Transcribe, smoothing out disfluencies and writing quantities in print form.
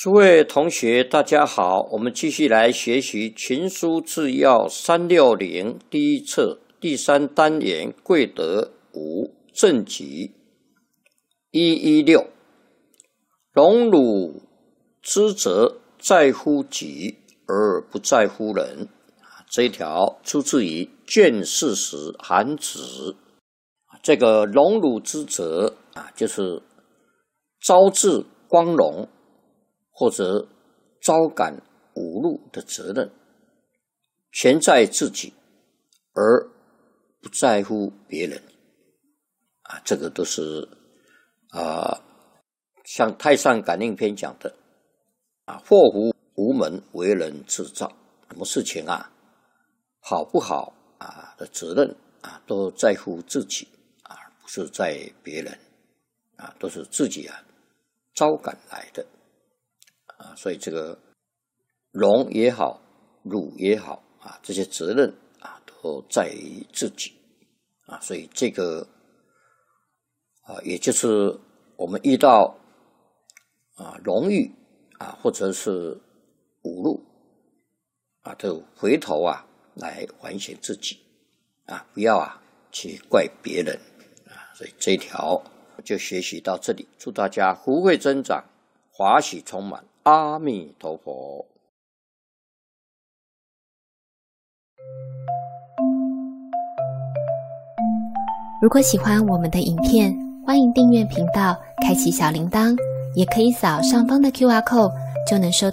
诸位同学，大家好，我们继续来学习《群书治要360》第一册第3单元贵德5正集116。荣辱之责在乎己而不在乎人。这一条出自于卷40韩子。这个荣辱之责就是招致光荣或者招感侮辱的责任，全在自己而不在乎别人。这个都是像《太上感应篇》讲的祸福无门，为人自造。什么事情好不好的责任都在乎自己不是在别人都是自己招感来的所以这个荣也好，辱也好这些责任都在于自己所以这个也就是我们遇到荣誉或者是侮辱就回头来反省自己不要去怪别人所以这一条就学习到这里，祝大家福慧增长，华喜充满，阿弥陀佛。 如果喜欢我们的影片，欢迎订阅频道，开启小铃铛，也可以扫上方的QR code就能收